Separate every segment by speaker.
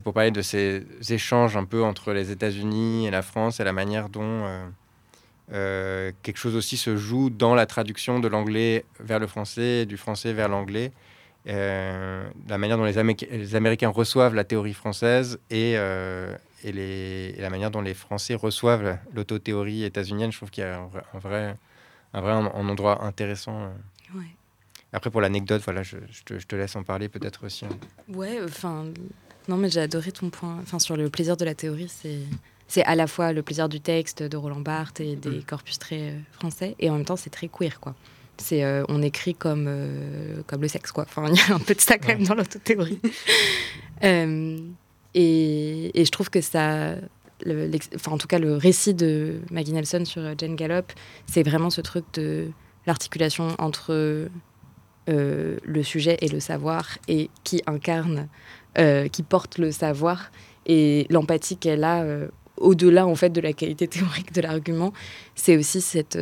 Speaker 1: pour parler de ces échanges un peu entre les États-Unis et la France et la manière dont quelque chose aussi se joue dans la traduction de l'anglais vers le français et du français vers l'anglais. La manière dont les Américains reçoivent la théorie française et la manière dont les Français reçoivent l'autothéorie états-unienne, je trouve qu'il y a un endroit intéressant.
Speaker 2: Ouais.
Speaker 1: Après, pour l'anecdote, voilà, je te laisse en parler peut-être aussi.
Speaker 2: Ouais, non, mais j'ai adoré ton point. Sur le plaisir de la théorie, c'est à la fois le plaisir du texte de Roland Barthes et des corpus très français, et en même temps, c'est très queer, quoi. On écrit comme le sexe, quoi. Il y a un peu de ça quand même dans l'autothéorie. Et je trouve que ça... en tout cas, le récit de Maggie Nelson sur Jane Gallop, c'est vraiment ce truc de l'articulation entre le sujet et le savoir, et qui incarne, qui porte le savoir, et l'empathie qu'elle a au-delà, en fait, de la qualité théorique de l'argument. C'est aussi cette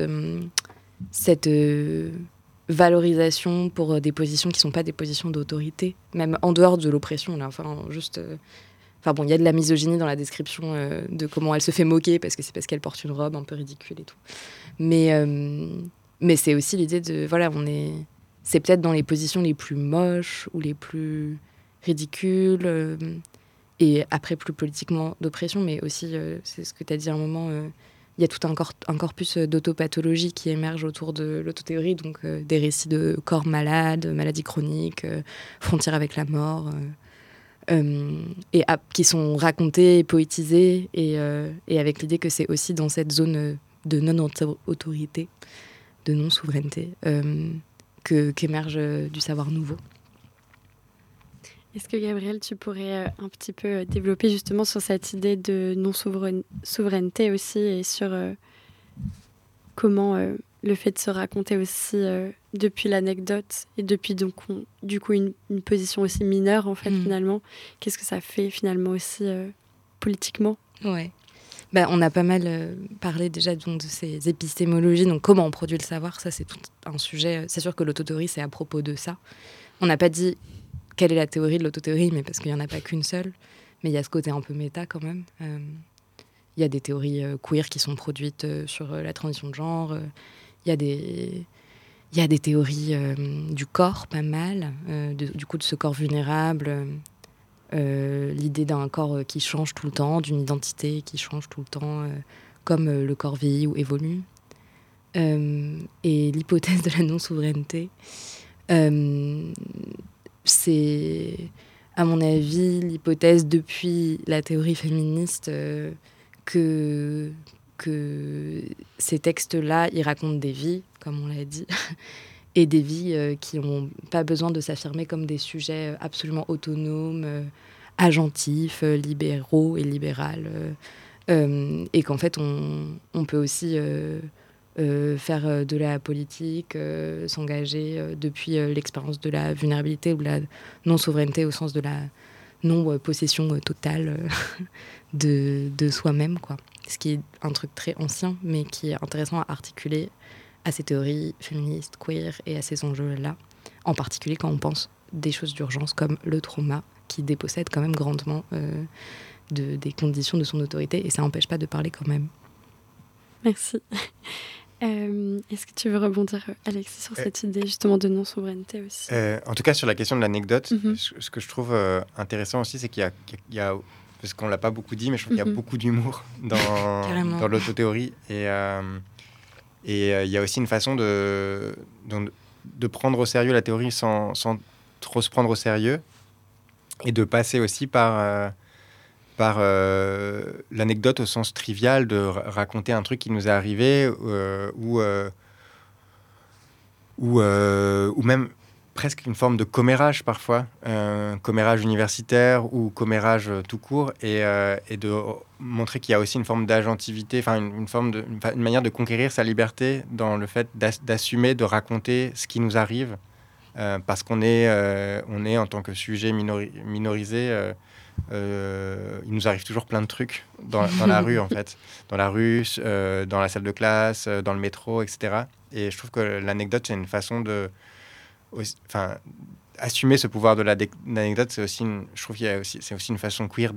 Speaker 2: valorisation pour des positions qui ne sont pas des positions d'autorité, même en dehors de l'oppression, là. Il y a de la misogynie dans la description de comment elle se fait moquer parce qu'elle porte une robe un peu ridicule et tout. Mais c'est aussi l'idée de... Voilà, c'est peut-être dans les positions les plus moches ou les plus ridicules, et après plus politiquement d'oppression, mais aussi, c'est ce que tu as dit à un moment, il y a tout un corpus d'autopathologie qui émerge autour de l'autothéorie, donc des récits de corps malades, maladies chroniques, frontières avec la mort, qui sont racontés, poétisés, et avec l'idée que c'est aussi dans cette zone de non-autorité, de non-souveraineté, qu'émerge du savoir nouveau.
Speaker 3: Est-ce que, Gabriel, tu pourrais un petit peu développer justement sur cette idée de non-souveraineté aussi, et sur comment le fait de se raconter aussi depuis l'anecdote, et depuis du coup une position aussi mineure, en fait, finalement, qu'est-ce que ça fait finalement aussi politiquement ?
Speaker 2: Ouais. On a pas mal parlé déjà donc, de ces épistémologies, donc comment on produit le savoir, ça c'est tout un sujet. C'est sûr que l'autothéorie, c'est à propos de ça. On n'a pas dit quelle est la théorie de l'autothéorie, mais parce qu'il n'y en a pas qu'une seule. Mais il y a ce côté un peu méta quand même. Il y a des théories queer qui sont produites sur la transition de genre. Il y a des théories du corps, pas mal, du coup de ce corps vulnérable. L'idée d'un corps qui change tout le temps, d'une identité qui change tout le temps, comme le corps vieillit ou évolue. Et l'hypothèse de la non-souveraineté, c'est, à mon avis, l'hypothèse depuis la théorie féministe que ces textes-là, ils racontent des vies, comme on l'a dit, et des vies qui n'ont pas besoin de s'affirmer comme des sujets absolument autonomes, agentifs, libéraux et libérales, et qu'en fait, on peut aussi faire de la politique, s'engager depuis l'expérience de la vulnérabilité ou de la non-souveraineté au sens de la non-possession totale de soi-même, quoi. Ce qui est un truc très ancien, mais qui est intéressant à articuler à ces théories féministes, queer, et à ces enjeux-là, en particulier quand on pense des choses d'urgence comme le trauma, qui dépossède quand même grandement des conditions de son autorité, et ça n'empêche pas de parler quand même.
Speaker 3: Merci. Est-ce que tu veux rebondir, Alexis, sur cette idée justement de non-souveraineté aussi ?
Speaker 1: En tout cas, sur la question de l'anecdote, ce que je trouve intéressant aussi, c'est qu'il y a parce qu'on ne l'a pas beaucoup dit, mais je trouve qu'il y a beaucoup d'humour dans l'autothéorie. Et il y a aussi une façon de prendre au sérieux la théorie sans trop se prendre au sérieux, et de passer aussi par l'anecdote au sens trivial, de raconter un truc qui nous est arrivé, ou même presque une forme de commérage parfois, commérage universitaire ou commérage tout court, et de montrer qu'il y a aussi une forme d'agentivité, une manière de conquérir sa liberté dans le fait d'assumer, de raconter ce qui nous arrive, parce qu'on est en tant que sujet minorisé. Il nous arrive toujours plein de trucs dans la rue, en fait. Dans la rue, dans la salle de classe, dans le métro, etc. Et je trouve que l'anecdote, c'est une façon de... assumer ce pouvoir de l'anecdote, c'est aussi, je trouve qu'il y a aussi, c'est aussi une façon queer